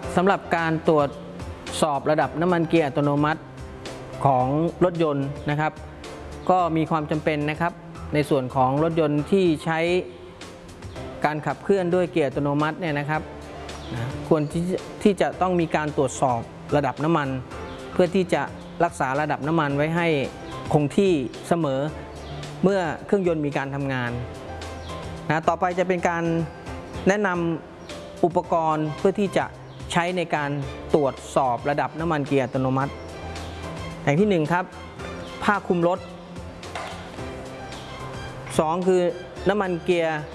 สำหรับการตรวจสอบระดับน้ำมันเกียร์อัตโนมัติของรถยนต์นะครับก็มีความจำเป็นนะครับในส่วนของรถยนต์ที่ใช้การขับเคลื่อนด้วยเกียร์อัตโนมัติเนี่ยนะครับควรที่จะต้องมีการตรวจสอบระดับน้ำมันเพื่อที่จะรักษาระดับน้ำมันไว้ให้คงที่เสมอเมื่อเครื่องยนต์มีการทำงานต่อไปจะเป็นการแนะนำอุปกรณ์เพื่อที่จะใช้ในการตรวจสอบระดับน้ำมันเกียร์อัตโนมัติอย่างที่1ครับผ้าคลุมรถ2คือน้ำมันเกียร์